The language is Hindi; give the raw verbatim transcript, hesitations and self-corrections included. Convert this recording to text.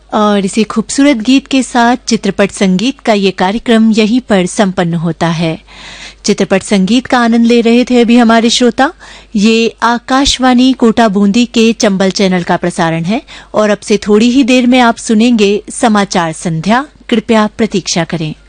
और इसी खूबसूरत गीत के साथ चित्रपट संगीत का ये कार्यक्रम यहीं पर संपन्न होता है। चित्रपट संगीत का आनंद ले रहे थे अभी हमारे श्रोता। ये आकाशवाणी कोटा बूंदी के चंबल चैनल का प्रसारण है और अब से थोड़ी ही देर में आप सुनेंगे समाचार संध्या। कृपया प्रतीक्षा करें।